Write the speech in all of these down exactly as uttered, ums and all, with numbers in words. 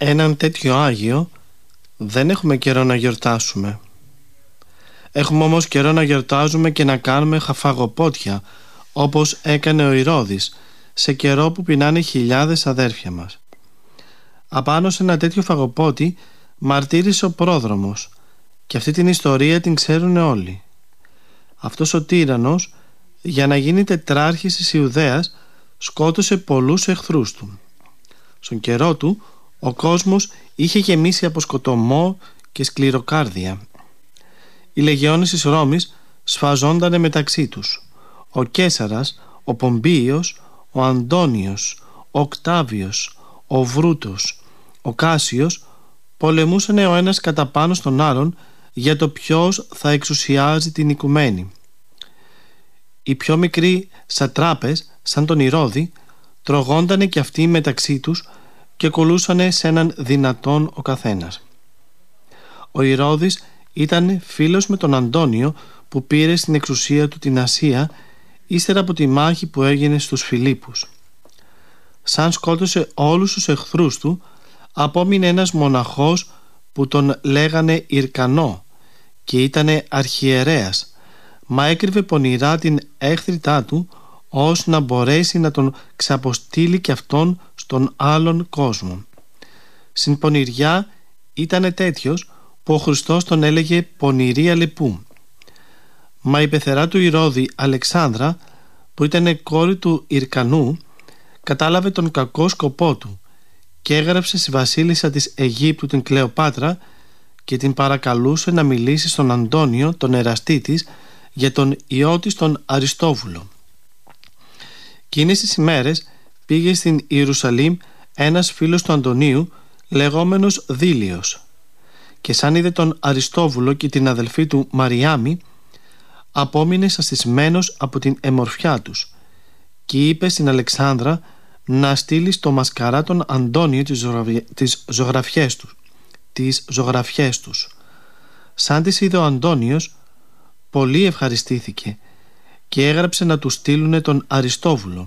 έναν τέτοιο Άγιο δεν έχουμε καιρό να γιορτάσουμε. Έχουμε όμως καιρό να γιορτάζουμε και να κάνουμε χαφαγοπότια, όπως έκανε ο Ηρώδης, σε καιρό που πεινάνε χιλιάδες αδέρφια μας. Απάνω σε ένα τέτοιο φαγοπότι μαρτύρησε ο πρόδρομος, και αυτή την ιστορία την ξέρουν όλοι. Αυτός ο τύραννος, για να γίνει τετράρχης της Ιουδαίας, σκότωσε πολλούς εχθρούς του. Στον καιρό του ο κόσμος είχε γεμίσει από σκοτωμό και σκληροκάρδια. Οι λεγεώνες της Ρώμης σφαζόντανε μεταξύ τους. Ο Καίσαρας, ο Πομπίος, ο Αντώνιος, ο Οκτάβιος, ο Βρούτος, ο Κάσιος πολεμούσαν ο ένας κατά πάνω στον άλλον για το ποιος θα εξουσιάζει την οικουμένη. Οι πιο μικροί σατράπες, σαν τον Ηρώδη, τρογόντανε κι αυτοί μεταξύ τους και κολούσανε σε έναν δυνατόν ο καθένας. Ο Ηρώδης ήταν φίλος με τον Αντώνιο, που πήρε στην εξουσία του την Ασία ύστερα από τη μάχη που έγινε στους Φιλίππους. Σαν σκότωσε όλους τους εχθρούς του, απόμεινε ένας μοναχός που τον λέγανε Ηρκανό και ήτανε αρχιερέας, μα έκρυβε πονηρά την έχθριτά του, ώστε να μπορέσει να τον ξαποστείλει και αυτόν στον άλλον κόσμο. Στην πονηριά ήτανε τέτοιος που ο Χριστός τον έλεγε πονηρή Αλεπού. Μα η πεθερά του Ηρώδη, Αλεξάνδρα, που ήταν κόρη του Ηρκανού, κατάλαβε τον κακό σκοπό του και έγραψε στη βασίλισσα της Αιγύπτου, την Κλεοπάτρα, και την παρακαλούσε να μιλήσει στον Αντώνιο, τον εραστή της, για τον ιό της, τον Αριστόβουλο. Εκείνες τις ημέρες πήγε στην Ιερουσαλήμ ένας φίλος του Αντωνίου, λεγόμενος Δήλιος, και σαν είδε τον Αριστόβουλο και την αδελφή του Μαριάμι, απόμεινε σαστισμένος από την εμορφιά τους και είπε στην Αλεξάνδρα να στείλει στο μασκαρά τον Αντώνιο τις, ζωγραφιές, τις ζωγραφιές τους, τις ζωγραφιές τους. Σαν τις είδε ο Αντώνιος, πολύ ευχαριστήθηκε και έγραψε να του στείλουνε τον Αριστόβουλο.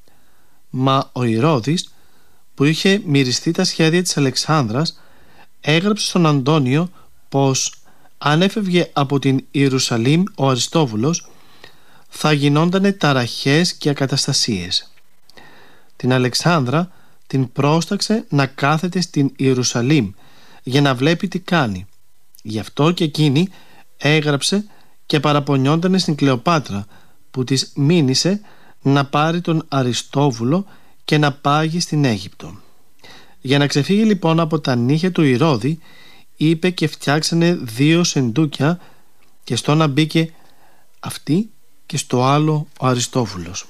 Μα ο Ηρώδης, που είχε μυριστεί τα σχέδια της Αλεξάνδρας, έγραψε στον Αντώνιο πως αν έφευγε από την Ιερουσαλήμ ο Αριστόβουλος, θα γινόντανε ταραχές και ακαταστασίες. Την Αλεξάνδρα την πρόσταξε να κάθεται στην Ιερουσαλήμ για να βλέπει τι κάνει. Γι' αυτό και εκείνη έγραψε και παραπονιόντανε στην Κλεοπάτρα, που της μήνυσε να πάρει τον Αριστόβουλο και να πάγει στην Αίγυπτο. Για να ξεφύγει λοιπόν από τα νύχια του Ηρώδη, είπε και φτιάξανε δύο σεντούκια, και στο να μπήκε αυτή και στο άλλο ο Αριστόβουλος.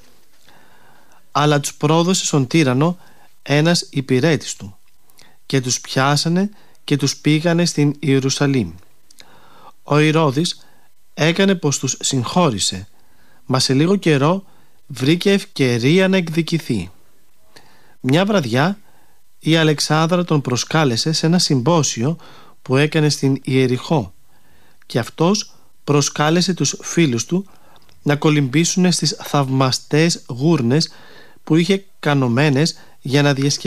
Αλλά τους πρόδωσε στον τύραννο ένας υπηρέτης του, και τους πιάσανε και τους πήγανε στην Ιερουσαλήμ. Ο Ηρώδης έκανε πως τους συγχώρησε, μα σε λίγο καιρό βρήκε ευκαιρία να εκδικηθεί. Μια βραδιά η Αλεξάνδρα τον προσκάλεσε σε ένα συμπόσιο που έκανε στην Ιεριχώ, και αυτός προσκάλεσε τους φίλους του να κολυμπήσουν στις θαυμαστές γούρνες που είχε κανωμένες για να διασκεδάσει